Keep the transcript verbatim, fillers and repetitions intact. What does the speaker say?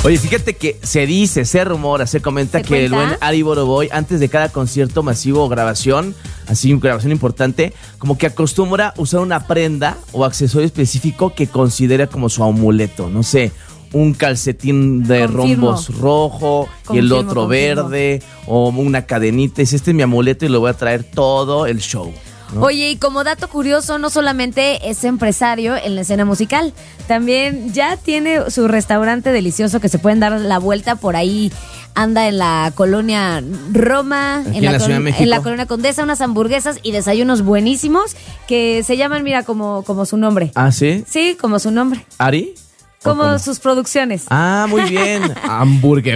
Oye, fíjate que se dice, se rumora, se comenta ¿Se que el cuenta? buen Ari Boroboy, antes de cada concierto masivo o grabación, así grabación importante, como que acostumbra usar una prenda o accesorio específico que considera como su amuleto. No sé, un calcetín de Confirmo. rombos rojo y el Confirmo, otro confirmo. verde, o una cadenita. Dice, este es mi amuleto y lo voy a traer todo el show, ¿no? Oye, y como dato curioso, no solamente es empresario en la escena musical, también ya tiene su restaurante delicioso que se pueden dar la vuelta por ahí. Anda en la colonia Roma, Aquí en la, en la col- Ciudad de México. en la colonia Condesa, unas hamburguesas y desayunos buenísimos que se llaman, mira, como, como su nombre. ¿Ah, sí? Sí, como su nombre. ¿Ari? ¿O Como cómo? sus producciones. Ah, muy bien. Hamburguesa.